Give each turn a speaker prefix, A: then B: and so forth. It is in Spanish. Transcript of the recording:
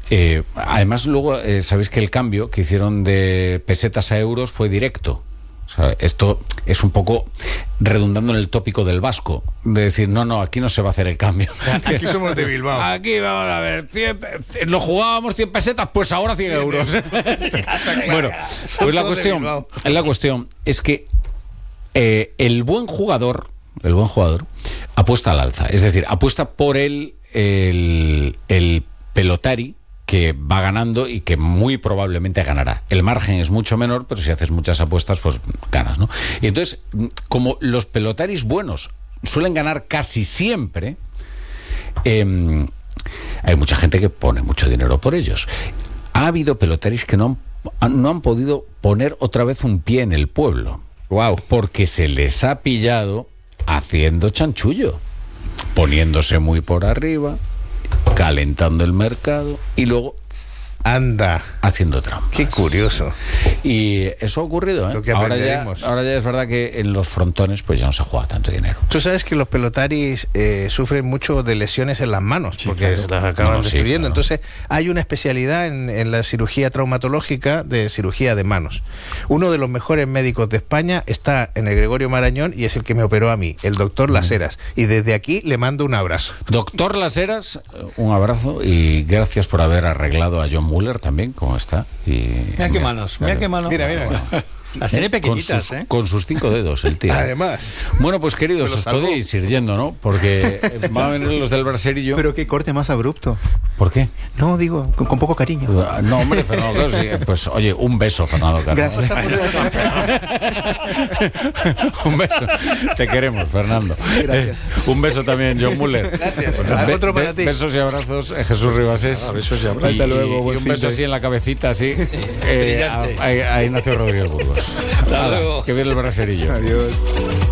A: Además, luego, sabéis que el cambio que hicieron de pesetas a euros fue directo. O sea, esto es un poco redundando en el tópico del vasco, de decir, no, aquí no se va a hacer el cambio.
B: Aquí somos de Bilbao.
A: Aquí vamos a ver, nos jugábamos 100 pesetas, pues ahora 100 euros. Bueno, pues la cuestión es que el buen jugador apuesta al alza, es decir, apuesta por el pelotari que va ganando y que muy probablemente ganará. El margen es mucho menor, pero si haces muchas apuestas, pues ganas, ¿no? Y entonces, como los pelotaris buenos suelen ganar casi siempre, hay mucha gente que pone mucho dinero por ellos. Ha habido pelotaris que no han podido poner otra vez un pie en el pueblo.
B: Wow.
A: Porque se les ha pillado haciendo chanchullo, poniéndose muy por arriba, calentando el mercado y luego
B: anda
A: haciendo trampas.
B: Qué curioso.
A: Y eso ha ocurrido, ¿eh?
B: Lo que
A: ahora ya es verdad que en los frontones pues ya no se juega tanto dinero.
B: Tú sabes que los pelotaris sufren mucho de lesiones en las manos, porque
A: claro,
B: se las acaban destruyendo.
A: Claro.
B: Entonces hay una especialidad en la cirugía traumatológica de cirugía de manos. Uno de los mejores médicos de España está en el Gregorio Marañón y es el que me operó a mí, el doctor Las Heras. Y desde aquí le mando un abrazo.
A: Doctor Las Heras, un abrazo y gracias por haber arreglado a John Muller también, como está. Y
C: mira qué manos, mira qué manos.
B: Mira.
C: Bueno, las tiene pequeñitas,
A: con sus 5 dedos el tío.
B: Además.
A: Bueno, pues queridos, os podéis ir yendo, ¿no? Porque van a venir los del braserillo.
D: Pero qué corte más abrupto.
A: ¿Por qué?
D: No, digo, con poco cariño.
A: No, hombre, Fernando Caro, sí. Pues oye, un beso, Fernando Caro.
D: Gracias.
A: Un beso. Te queremos, Fernando.
D: Gracias.
A: Un beso también, John Muller.
B: Gracias. Otro para ti.
A: Besos y abrazos, Jesús Ribasés.
B: Besos y abrazos.
A: Hasta luego. Y un beso así en la cabecita, así, a Ignacio Rodríguez Burgos.
C: Hasta luego.
A: Que viene el braserillo.
D: Adiós.